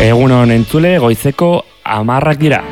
Egunon entzule, goizeko 10 dira.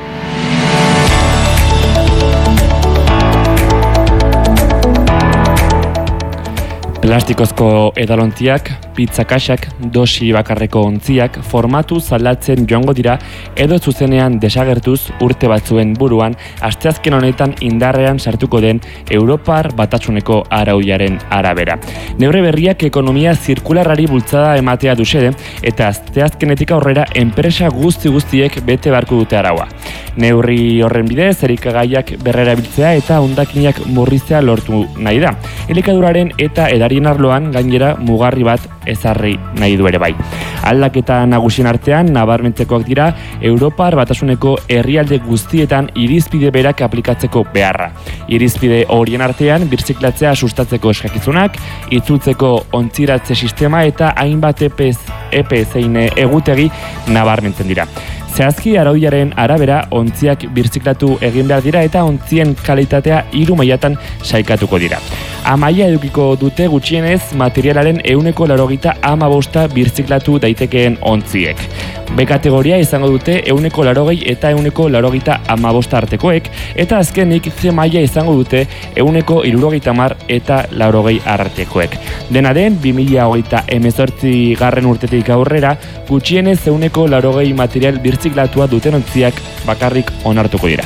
Plastikozko edalontziak, pizza kaxak, dosi bakarreko ontziak formatu zaldatzen joango dira edo zuzenean desagertuz urte batzuen buruan asteazken honetan indarrean sartuko den Europar Batasuneko araudiaren arabera. Neurri berriak ekonomia zirkularrari bultzada ematea du xede eta asteazkenetik aurrera enpresa guztiek bete beharko dute araua. Neurri horren bidez erikagaiak berrerabiltzea eta hondakinak murriztea lortu nahi da. Elikaduraren eta edarien arloan gainera mugarri bat ezarri nahi du ere bai. Aldaketa nagusien artean nabarmentzekoak dira Europar Batasuneko herrialde guztietan irizpide berak aplikatzeko beharra. Irizpide horien artean birziklatzea sustatzeko eskakizunak, itzultzeko ontziratze sistema eta hainbat epe zein egutegi nabarmentzen dira. Zehazki araudiaren arabera ontziak birziklatu egin behar dira eta ontzien kalitatea 3 mailatan sailkatuko dira. Amaia edukiko dute gutxienez materialaren 85% birziklatu daitekeen ontziek. B kategoria izango dute 180 eta 185 artekoek eta azkenik C maila izango dute 170 eta 80 artekoek. Dena den 2028 garren urtetik aurrera gutxienez 180 material birziklatua duten ontziak bakarrik onartuko dira.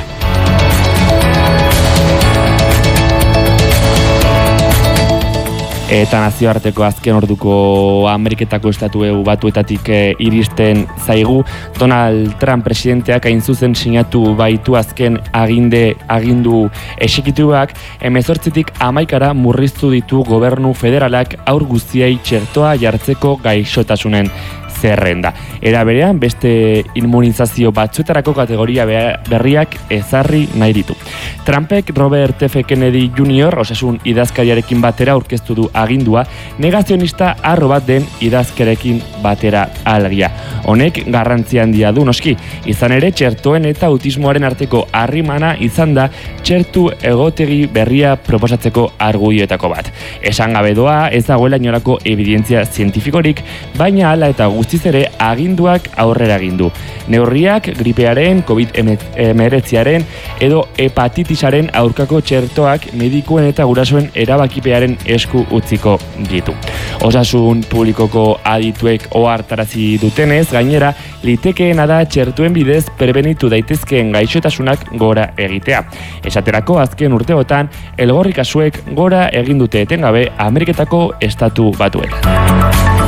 Eta nazioarteko azken orduko Ameriketako estatu batuetatik iristen zaigu. Donald Trump presidenteak hain zuzen sinatu baitu azken agindu exekutiboak 18tik 11 murriztu ditu gobernu federalak haur guztiei txertoa jartzeko gaixotasunen zerrenda. Era berean beste immunizazio batzuetarako kategoria berriak ezarri nahi ditu. Trumpek Robert F. Kennedy Jr. osasun idazkariarekin batera aurkeztu du agindua negazionista arro bat den idazkarekin batera alegia. Honek garrantzia handia du noski, izan ere txertoen eta autismoaren arteko harrimana izan da txertu egotegi berria proposatzeko argudioetako bat. Esan gabe doa ez dagoela inolako evidentzia zientifikorik, baina hala eta guztiz ere aginduak aurrera agindu. Neurriak gripearen, COVID-19 edo hepatitisaren aurkako txertoak medikuen eta gurasoen erabakipearen esku utziko ditu. Osasun publikoko adituek ohartarazi dutenez, gainera, litekeena da txertuen bidez prebenitu daitezkeen gaixotasunak gora egitea. Esaterako azken urteotan, elgorri kasuek gora egin dute etengabe Ameriketako estatu batuetan.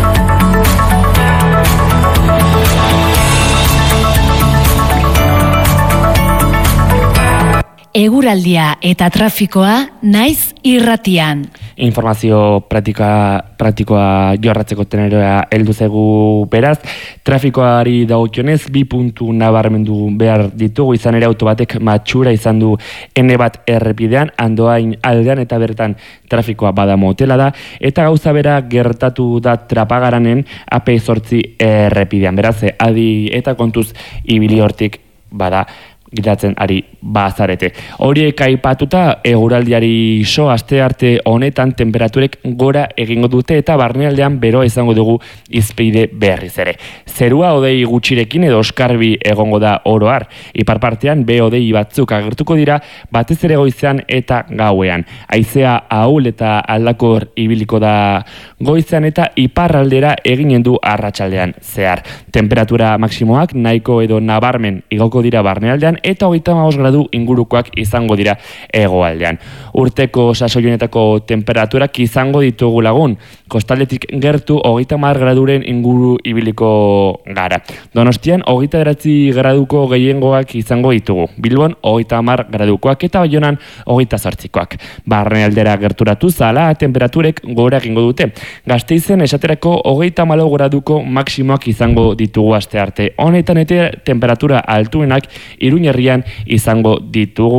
Eguraldia eta trafikoa naiz irratian. Informazio praktikoa jorratzeko teneroa heldu zaigu beraz. Trafikoari dagokionez 2 puntu nabarmendu behar ditugu, izan ere auto batek matxura izan du N1 errepidean, Andoain aldean eta bertan trafikoa bada motela da, eta gauza bera gertatu da Trapagaranen AP8 errepidean. Beraz, adi eta kontuz ibili hortik bada gidatzen ari bazarete. Horiek aipatuta eguraldiari astearte honetan temperaturek gora egingo dute eta barnealdean bero izango dugu izpide berriz ere. Zerua hodei gutxirekin edo oskarbi egongo da oro har. Ipar partean be hodei batzuk agertuko dira batez ere goizean eta gauean. Haizea ahul eta aldakor ibiliko da goizean eta iparraldera eginen du arratsaldean zehar. Temperatura maksimoak nahiko edo nabarmen igoko dira barnealdean eta 35 gradu ingurukoak izango dira hegoaldean. Urteko sasoionetako temperaturak izango ditugu lagun. Kostaldetik gertu 30 graduren inguru ibiliko gara. Donostian 29 graduko gehiengoak izango ditugu. Bilbon 30 gradukoak eta Baionan 28koak. Barnealdera gerturatu zala temperaturek gora egingo dute. Gasteizen esaterako 34 graduko maksimoak izango ditugu astearte. Honetan eta temperatura altuenak Iruñerrian izango ditugu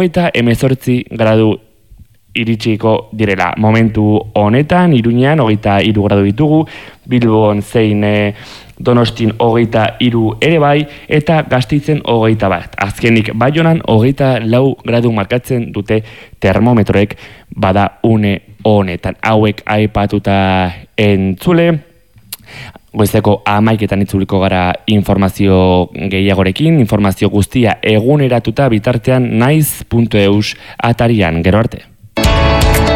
38 gradu iritsiko direla. Momentu honetan Iruñean 23 gradu ditugu, Bilbon zein Donostin 23 ere bai eta Gasteizen 21. Azkenik Baionan 24 gradu markatzen dute termometroek bada une honetan. Hauek aipatuta entzule. goizeko 11:00 itzuliko gara informazio gehiagorekin, informazio guztia eguneratuta bitartean naiz.eus atarian. Gero arte.